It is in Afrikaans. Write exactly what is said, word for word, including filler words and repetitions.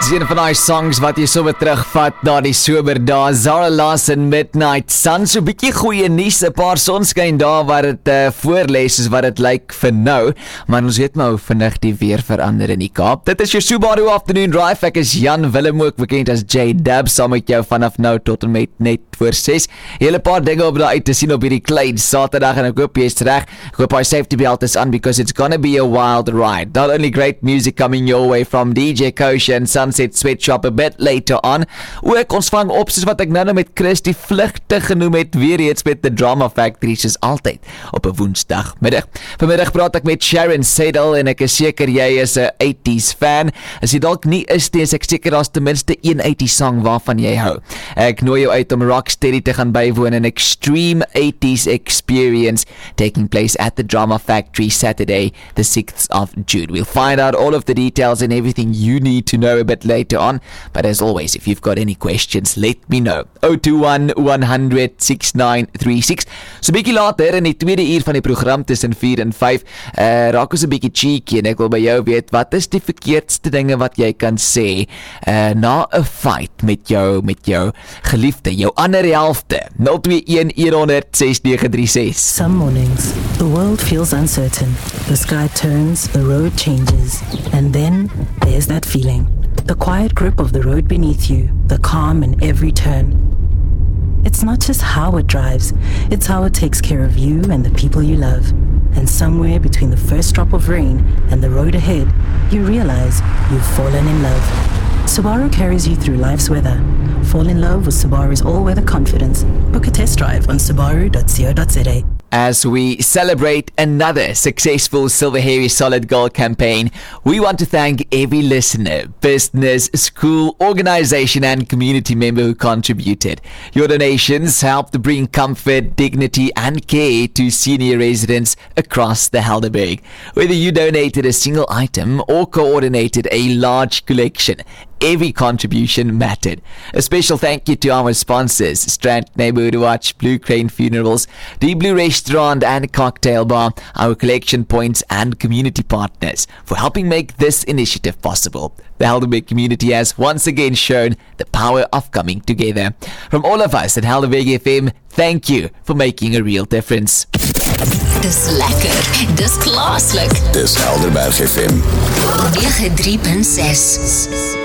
Dis een van die songs wat jy so weer terugvat na die somerdae. Zara Larsson, Midnight Sun. So bietjie goeie nuus, 'n paar sonskyn daar wat dit uh, voorlees is wat dit lyk vir nou. Maar ons weet maar hoe vinnig die weer verander in die Kaap. Dit is jou Subaru Afternoon Drive. Ek is Jan Willem, ook bekend as J-Dub, saam met jou vanaf nou tot en met net voor ses. Hele paar dinge op daar uit te sien op hierdie klein Saterdag en ek hoop jy is reg. Ek hoop jou safety belt is on because it's gonna be a wild ride. Not only great music coming your way from D J Kosha and Sunset Sweatshop a bit later on. Ook ons vang op soos wat ek nou met Chris die vlugte genoem het, weer eens met The Drama Factory, soos altyd op 'n woensdagmiddag. Vanmiddag praat ek met Sharon Sedel en ek is seker jy is 'n eighties fan. As jy dalk nie is nie, is ek seker daar's ten minste een eighties song waarvan jy hou. Ek nooi jou uit om Rocksteady te gaan bywoon in Extreme eighties Experience taking place at the Drama Factory Saturday the sixth of June. We'll find out all of the details and everything you need to know a bit later on, but as always, if you've got any questions, let me know. zero two one, one hundred, six nine three six. So bietjie later in die tweede uur van die program tussen vier en vyf, uh, raak ons 'n bietjie cheeky en ek wil by jou weet, wat is die verkeerdste dinge wat jy kan sê uh, na 'n fight met jou met jou geliefde, jou ander helfte? nul twee een, een zero zero, ses nege drie ses. Some mornings, the world feels uncertain. The sky turns, the road changes, and then there's that feeling. The quiet grip of the road beneath you, the calm in every turn. It's not just how it drives, it's how it takes care of you and the people you love. And somewhere between the first drop of rain and the road ahead, you realize you've fallen in love. Subaru carries you through life's weather. Fall in love with Subaru's all-weather confidence. Book a test drive on subaru dot co dot za. As we celebrate another successful Silver Hairy Solid Gold campaign, we want to thank every listener, business, school, organization and community member who contributed. Your donations helped bring comfort, dignity and care to senior residents across the Helderberg. Whether you donated a single item or coordinated a large collection, every contribution mattered. A special thank you to our sponsors, Strand Neighborhood Watch, Blue Crane Funerals, The Blue Restaurant and Cocktail Bar, our collection points and community partners for helping make this initiative possible. The Helderberg community has once again shown the power of coming together. From all of us at Helderberg F M, thank you for making a real difference. Dis lekker, dis klaaslik. Dis Helderberg F M nege drie punt ses.